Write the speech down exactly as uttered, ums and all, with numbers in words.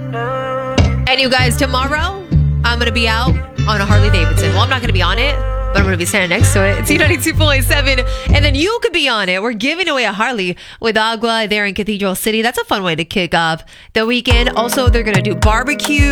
And you guys, tomorrow, I'm going to be out on a Harley Davidson. Well, I'm not going to be on it, but I'm going to be standing next to it. It's C ninety-two point seven. And then you could be on it. We're giving away a Harley with Agua there in Cathedral City. That's a fun way to kick off the weekend. Also, they're going to do barbecue.